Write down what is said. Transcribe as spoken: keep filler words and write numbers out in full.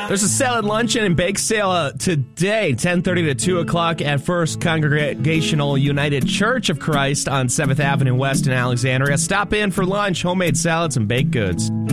There's a salad luncheon and bake sale uh, today, ten thirty to two o'clock at First Congregational United Church of Christ on seventh Avenue West in Alexandria. Stop in for lunch, homemade salads, and baked goods.